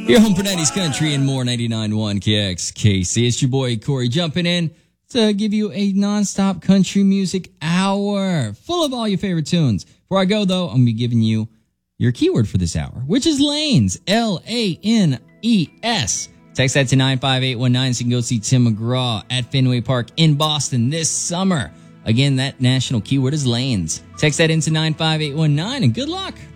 Your home for 90s country and more, 99.1 KXKC. It's your boy Corey jumping in to give you a non-stop country music hour full of all your favorite tunes. Before I go, though, I'm going to be giving you your keyword for this hour, which is Lanes, Lanes. Text that to 95819 so you can go see Tim McGraw at Fenway Park in Boston this summer. Again, that national keyword is Lanes. Text that into 95819 and good luck.